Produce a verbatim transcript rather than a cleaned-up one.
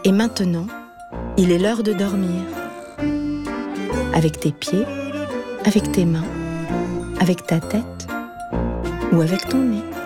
Et maintenant, il est l'heure de dormir. Avec tes pieds, avec tes mains, avec ta tête ou avec ton nez.